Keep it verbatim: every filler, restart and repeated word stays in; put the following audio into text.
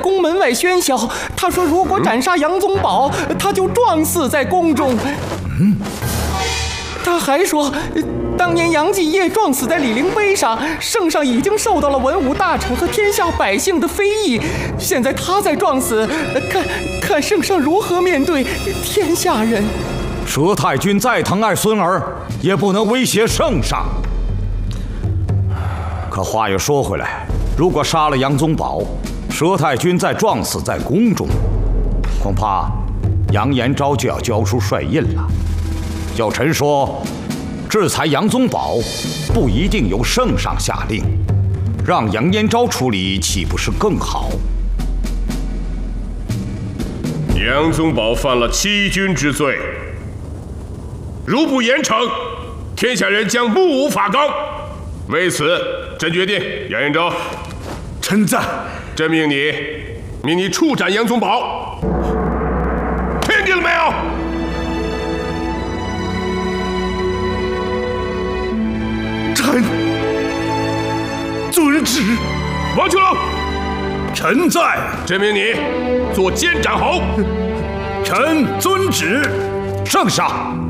宫门外喧嚣。他说，如果斩杀杨宗保，他就撞死在宫中。嗯，他还说，当年杨继业撞死在李陵碑上，圣上已经受到了文武大臣和天下百姓的非议。现在他再撞死，看看圣上如何面对天下人。 佘太君再疼爱孙儿，也不能威胁圣上。可话又说回来，如果杀了杨宗保，佘太君再撞死在宫中，恐怕杨延昭就要交出帅印了。有臣说，制裁杨宗保不一定由圣上下令，让杨延昭处理岂不是更好？ 杨宗保犯了欺君之罪，如不严惩，天下人将目无法纲。为此，朕决定，杨延昭， 臣在。 朕命你，命你处斩杨宗保，听见了没有？ 臣遵旨。 王秋龙， 臣在。 朕命你做监斩侯。 臣遵旨。 圣上。